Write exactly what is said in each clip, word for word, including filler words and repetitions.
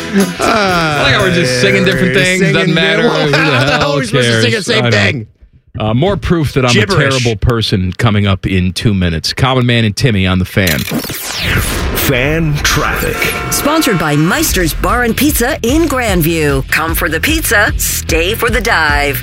I like how we're just singing different things. Singing Doesn't matter. different- Who the hell How are we supposed to cares? sing the same I know. thing? Uh, more proof that I'm Gibberish. a terrible person coming up in two minutes. Common Man and Timmy on the Fan. Fan traffic. Sponsored by Meister's Bar and Pizza in Grandview. Come for the pizza, stay for the dive.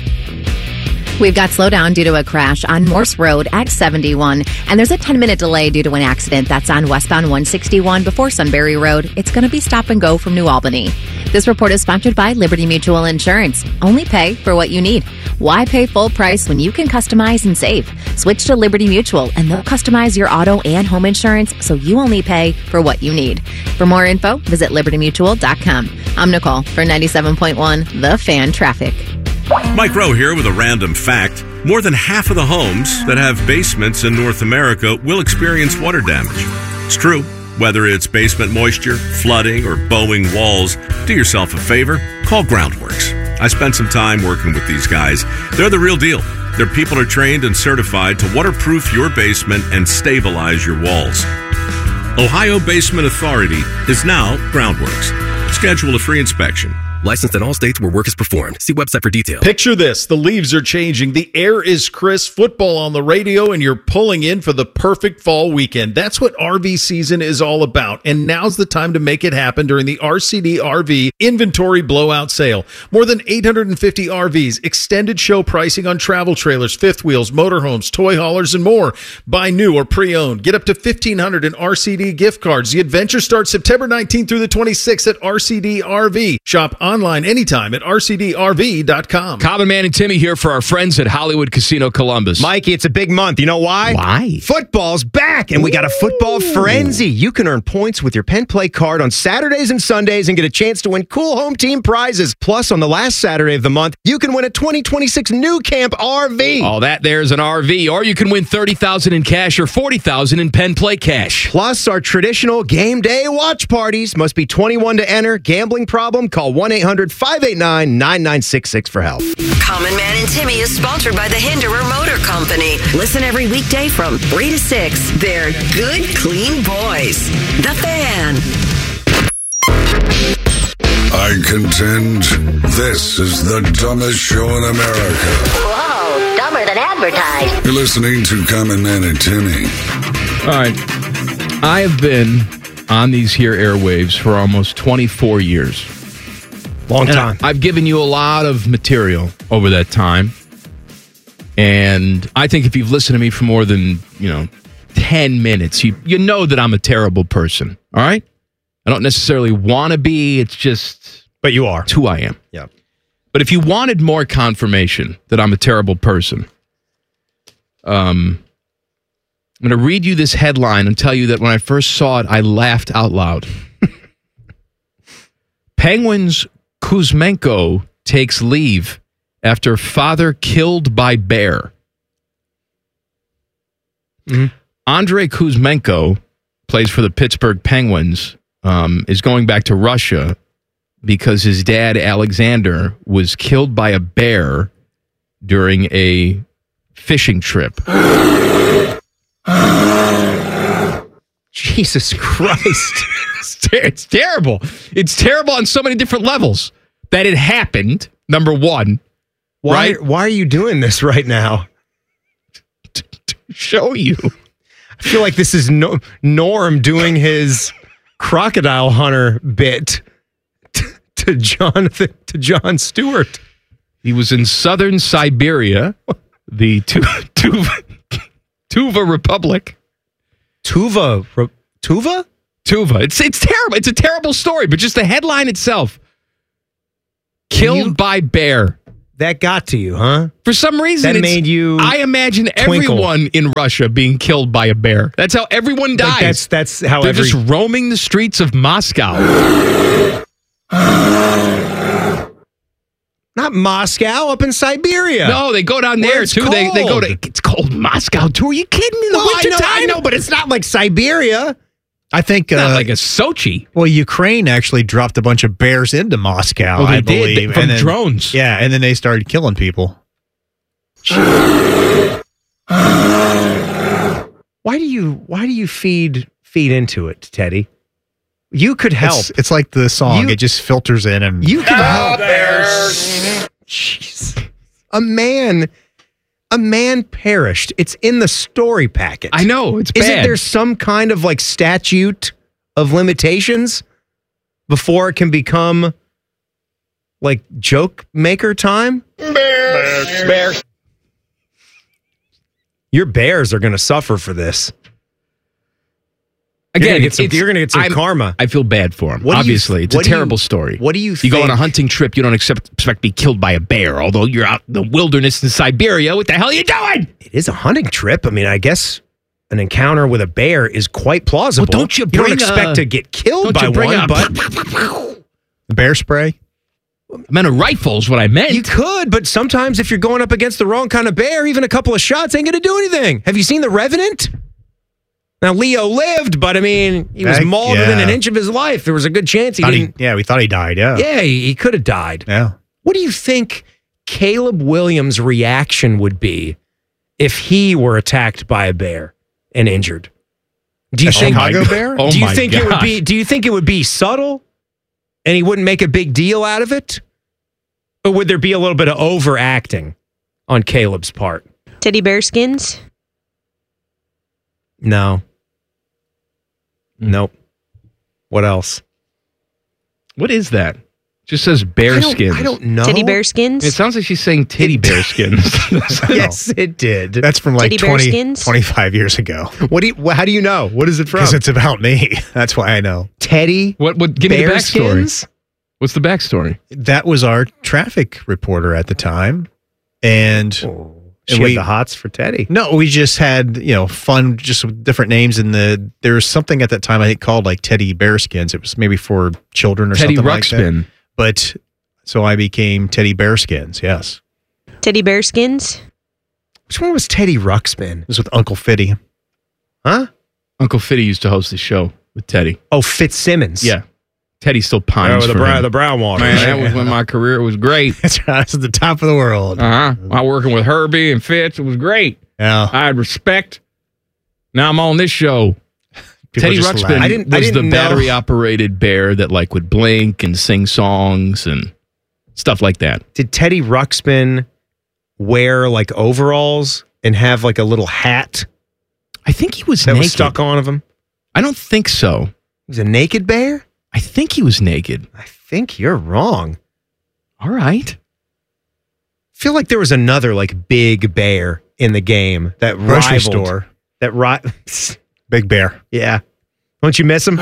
We've got slowdown due to a crash on Morse Road at seventy-one, and there's a ten-minute delay due to an accident that's on westbound one sixty-one before Sunbury Road. It's going to be stop and go from New Albany. This report is sponsored by Liberty Mutual Insurance. Only pay for what you need. Why pay full price when you can customize and save? Switch to Liberty Mutual, and they'll customize your auto and home insurance so you only pay for what you need. For more info, visit liberty mutual dot com. I'm Nicole for ninety-seven point one The Fan Traffic. Mike Rowe here with a random fact. More than half of the homes that have basements in North America will experience water damage. It's true. Whether it's basement moisture, flooding, or bowing walls, do yourself a favor, call Groundworks. I spent some time working with these guys. They're the real deal. Their people are trained and certified to waterproof your basement and stabilize your walls. Ohio Basement Authority is now Groundworks. Schedule a free inspection. Licensed in all states where work is performed. See website for details. Picture this. The leaves are changing. The air is crisp. Football on the radio, and you're pulling in for the perfect fall weekend. That's what R V season is all about. And now's the time to make it happen during the R C D R V Inventory Blowout Sale. More than eight hundred fifty R Vs, extended show pricing on travel trailers, fifth wheels, motorhomes, toy haulers, and more. Buy new or pre-owned. Get up to fifteen hundred dollars in R C D gift cards. The adventure starts September nineteenth through the twenty-sixth at R C D R V. Shop online anytime at R C D R V dot com. Common Man and Timmy here for our friends at Hollywood Casino Columbus. Mikey, it's a big month. You know why? Why? Football's back, and we got a football frenzy. You can earn points with your Penn Play card on Saturdays and Sundays and get a chance to win cool home team prizes. Plus, on the last Saturday of the month, you can win a twenty twenty-six New Camp R V. All that there's an R V, or you can win thirty thousand dollars in cash or forty thousand dollars in Penn Play cash. Plus, our traditional game day watch parties. Must be twenty-one to enter. Gambling problem? Call one eight hundred five eight nine nine nine six six for help. Common Man and Timmy is sponsored by the Hinderer Motor Company. Listen every weekday from three to six. They're good, clean boys. The Fan. I contend this is the dumbest show in America. Whoa, dumber than advertised. You're listening to Common Man and Timmy. All right. I have been on these here airwaves for almost twenty-four years. Long And time. I- I've given you a lot of material over that time. And I think if you've listened to me for more than, you know, ten minutes, you, you know that I'm a terrible person. All right? I don't necessarily want to be. It's just... But you are. It's who I am. Yeah. But if you wanted more confirmation that I'm a terrible person, um, I'm going to read you this headline and tell you that when I first saw it, I laughed out loud. Penguins Kuzmenko takes leave after father killed by bear. Mm-hmm. Andrei Kuzmenko plays for the Pittsburgh Penguins, um, is going back to Russia because his dad, Alexander, was killed by a bear during a fishing trip. Jesus Christ. It's, ter- it's terrible. It's terrible on so many different levels. That it happened, number one. Why, right? why are you doing this right now? To, to show you. I feel like this is no, Norm doing his crocodile hunter bit to, to Jonathan, to Jon Stewart. He was in southern Siberia, the Tu- Tuva, Tuva Republic. Tuva? Re- Tuva? Tuva. It's it's terrible. It's a terrible story, but just the headline itself. Killed You- by bear. That got to you, huh? For some reason, That it's- made you I imagine twinkle. everyone in Russia being killed by a bear. That's how everyone dies. Like that's that's how They're every... just roaming the streets of Moscow. Not Moscow, up in Siberia. No, they go down Where there it's too. They they go to cold. it's cold Moscow too. Are you kidding? In the Well, I know, wintertime? I know, but it's not like Siberia. I think Not uh, like a Sochi. well, Ukraine actually dropped a bunch of bears into Moscow. Oh, they I did, believe, from and then, drones. Yeah, and then they started killing people. Why do you why do you feed feed into it, Teddy? You could help. It's, it's like the song. You- it just filters in and You could help. Jeez. A man, a man perished. It's in the story packet. I know, it's Isn't bad. there some kind of like statute of limitations before it can become like joke maker time? Bears. Bears. Your Bears are going to suffer for this. Again, you're going to get some, it's- you're gonna get some I'm- karma. I feel bad for him. What do you- Obviously, it's a what do you- terrible story. What do you You go on a think- hunting trip, you don't accept, expect to be killed by a bear, although you're out in the wilderness in Siberia. What the hell are you doing? It is a hunting trip. I mean, I guess an encounter with a bear is quite plausible. Well, don't you don't bring expect a- to get killed don't by you bring one, a- but bear spray. I meant a rifle is what I meant. you could. But sometimes if you're going up against the wrong kind of bear, even a couple of shots ain't going to do anything. Have you seen The Revenant? Now, Leo lived, but I mean, he was Heck, mauled yeah. within an inch of his life. There was a good chance he Thought he- didn't. yeah, we thought he died. Yeah. Yeah, he, he could have died. Yeah. What do you think Caleb Williams' reaction would be if he were attacked by a bear and injured? Do you A think Chicago bear? Oh do you my think it would gosh. be do you think it would be subtle and he wouldn't make a big deal out of it? Or would there be a little bit of overacting on Caleb's part? Teddy bear skins? No. Nope. What else? What is that? Just says bear I don't, skins. I don't know. Teddy bear skins? It sounds like she's saying titty bear skins. Yes, it did. That's from like Teddy bear twenty, skins? twenty-five years ago. What do you, wh- how do you know? What is it from? Because it's about me. That's why I know. Teddy What? What? Give me the bear backstory. skins? What's the backstory? That was our traffic reporter at the time. And Oh, And she we- had the hots for Teddy. no, we just had, you know, fun, just with different names. And the there was something at that time I think called like Teddy Bearskins. It was maybe for children or Teddy something like that. Ruxpin. But so I became Teddy Bearskins. Yes. Teddy bear skins? Which one was Teddy Ruxpin? It was with Uncle Fitty. Huh? Uncle Fitty used to host the show with Teddy. Oh, Fitzsimmons. Yeah. Teddy still pines Oh, the, for brown, him. the brown water. Man, that was when my career was great. That's right. That's at the top of the world. Uh-huh. I working with Herbie and Fitz. It was great. Yeah. I had respect. Now I'm on this show. People Teddy just Ruxpin laugh. I didn't- I was the didn't know- battery-operated bear that like would blink and sing songs and stuff like that. Did Teddy Ruxpin wear like overalls and have like a little hat I think he was that naked. was stuck on of him? I don't think so. He was a naked bear? I think he was naked. I think you're wrong. All right. I feel like there was another like big bear in the game that Grocery rivaled. store. That ri- Big Bear. Yeah. Don't you miss him?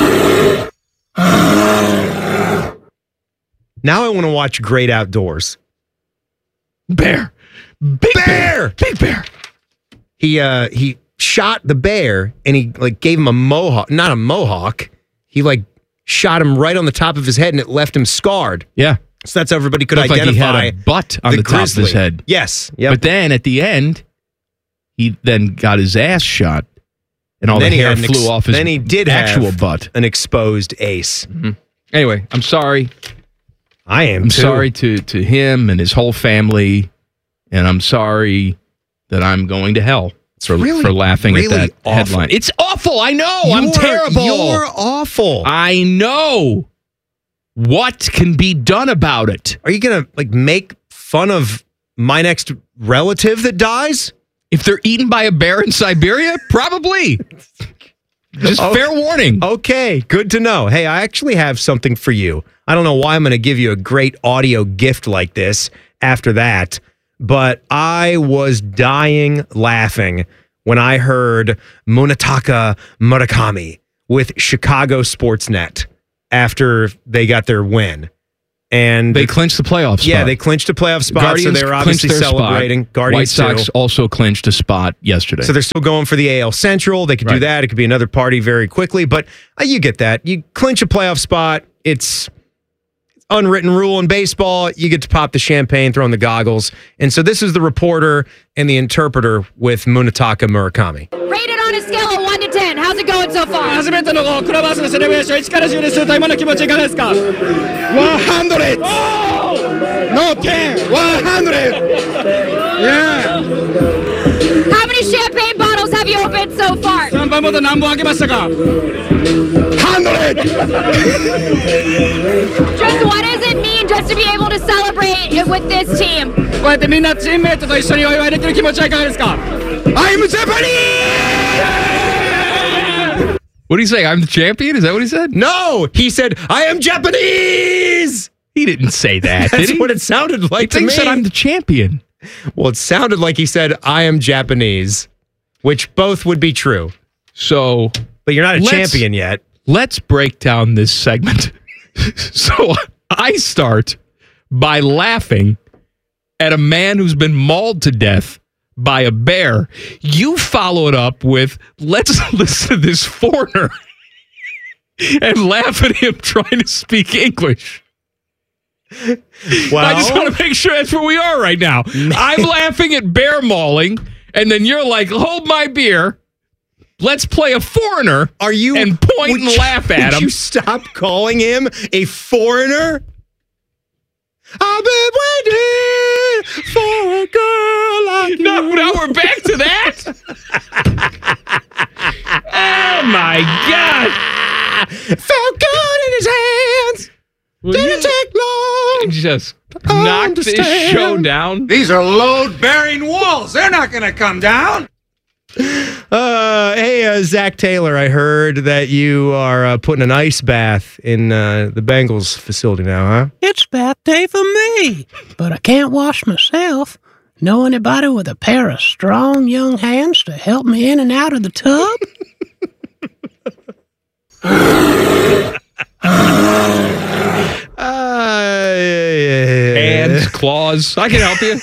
Now I want to watch Great Outdoors. Bear. Big bear. Big bear. He uh he shot the bear and he like gave him a mohawk, not a mohawk. He like shot him right on the top of his head and it left him scarred. Yeah. So that's how everybody could Looked like he identify had a butt on the, top grizzly. of his head. Yes. Yep. But then at the end, he then got his ass shot and all then the he hair had an ex- flew off his then he did actual have butt. an exposed ace. Anyway, I'm sorry. I am I'm too. sorry to, to him and his whole family. And I'm sorry that I'm going to hell for, really- for laughing really at that awful. headline. It's awful. I know. I'm You're- terrible. You're awful. I know. What can be done about it? Are you gonna like make fun of my next relative that dies? If they're eaten by a bear in Siberia, probably. Just Okay. fair warning. Okay, good to know. Hey, I actually have something for you. I don't know why I'm going to give you a great audio gift like this after that, but I was dying laughing when I heard Munetaka Murakami with Chicago Sportsnet after they got their win. And They clinched the playoff spot. yeah, they clinched a playoff spot, Guardians so they were clinched obviously their celebrating. spot. Guardians White Sox too. also clinched a spot yesterday. So they're still going for the A L Central. They could do Right. that. It could be another party very quickly, but uh, you get that. You clinch a playoff spot. It's unwritten rule in baseball. You get to pop the champagne, throw in the goggles. And so this is the reporter and the interpreter with Munetaka Murakami. Rate it on a scale of one to ten. How's it going so far? 初めてのクラブハウスのセレブレーションいちからじゅうですると今の気持ちいかがですか ?ひゃく! No ten! ひゃく! Yeah! How many champagne bottles have have you opened so far? Handle it! Just what does it mean just to be able to celebrate it with this team? こうやってみんなチームメイトと一緒にお祝いできる気持ちはいかがですか I'm Japanese! What did he say? I'm the champion? Is that what he said? No, he said, I am Japanese! He didn't say that, That's did he? what it sounded like to He me. said I'm the champion. Well, it sounded like he said, I am Japanese, which both would be true. So, but you're not a let's- champion yet. Let's break down this segment. So I start by laughing at a man who's been mauled to death by a bear. You follow it up with, let's listen to this foreigner and laugh at him trying to speak English. Well, I just want to make sure that's where we are right now. I'm laughing at bear mauling, and then you're like, hold my beer. Let's play a foreigner. Are you and point would and you- laugh at would him? you stop calling him a foreigner? I've been waiting for a girl like you. No, now we're back to that. Oh my God! Felt good in his hands. Didn't take long. Just knocked this Understand. show down. These are load-bearing walls. They're not going to come down. Uh, hey, uh, Zach Taylor, I heard that you are uh, putting an ice bath in uh, the Bengals facility now, huh? It's bath day for me, but I can't wash myself. Know anybody with a pair of strong young hands to help me in and out of the tub? Uh, yeah. Hands, claws. I can help you.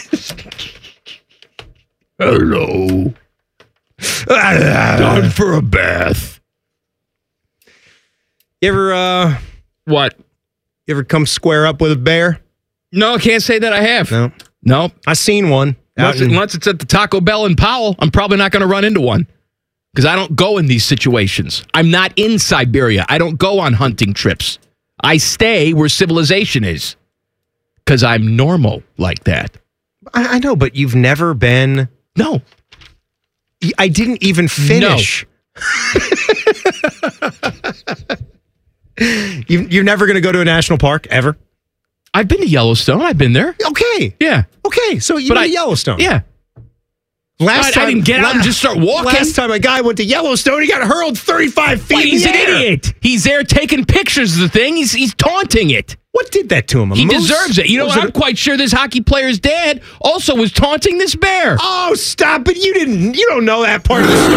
Hello. Time for a bath. You ever, uh, What? you ever come square up with a bear? No, I can't say that I have. No. No. I seen one. out Unless, in- unless it's at the Taco Bell in Powell, I'm probably not going to run into one. Because I don't go in these situations. I'm not in Siberia. I don't go on hunting trips. I stay where civilization is. Because I'm normal like that. I, I know, but you've never been. No. I didn't even finish. you, you're never going to go to a national park ever? I've been to Yellowstone. I've been there. Okay. Yeah. Okay. So you've But been I- to Yellowstone. Yeah. Last I- time I didn't get out and just start walking. Last time a guy went to Yellowstone, he got hurled thirty-five feet Wait, in he's the an air. idiot. He's there taking pictures of the thing. He's he's taunting it. What did that to him? A He moose? deserves it. You know Was what? it I'm a- quite sure this hockey player's dad also was taunting this bear. Oh, stop it. You didn't. You don't know that part of the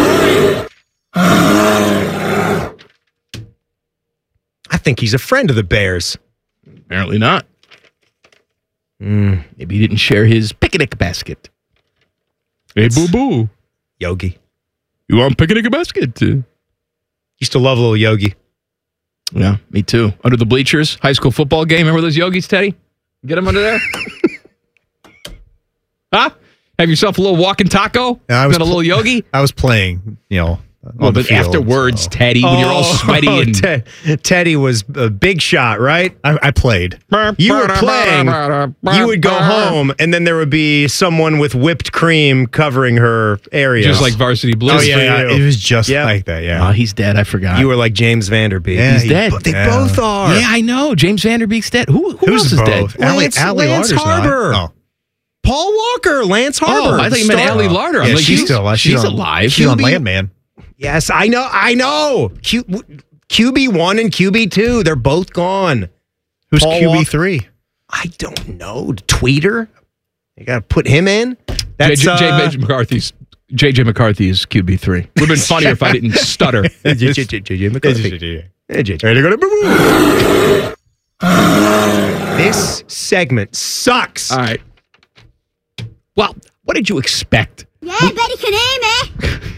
story. I think he's a friend of the Bears. Apparently not. Mm. Maybe he didn't share his picnic basket. Hey, boo boo. Yogi. You want picnic basket? Used to love little Yogi. Yeah, me too. Under the bleachers, high school football game. Remember those Yogis, Teddy? Get them under there. Huh? Have yourself a little walking taco? Yeah, I was Got a little Yogi? I was playing, you know. Well, on the but field, afterwards, so. Teddy, when you're all sweaty Oh, and Te- Teddy was a big shot, right? I, I played. You were playing. You would go home, and then there would be someone with whipped cream covering her area. just like Varsity Blues. Oh, Just yeah, for yeah, you. it was just Yeah. like that, yeah. Oh, he's dead. I forgot. You were like James Vanderbeek. Yeah, he's he- dead. But they Yeah. both are. Yeah, I know. James Vanderbeek's dead. Who, who Who's else is dead? both? Allie, Lance- Allie Lance Larder's not. Harbor. Oh. Paul Walker, Lance Harbor. Oh, I thought you meant Star- Allie Larder. I'm Yeah, like, she's she's still alive. She's, on, alive. She's on Q B Landman. Yes, I know. I know. Q, Q B one and Q B two, they're both gone. Who's Paul Q B Walker- three? I don't know. Tweeter? You got to put him in? J That's J, uh, J J McCarthy's J J McCarthy is Q B three. Would have been funnier if I didn't stutter. J J J J McCarthy. Hey, J J. Ready to go to boo-boo. This segment sucks. All right. Well, what did you expect? Yeah, Betty can aim, eh?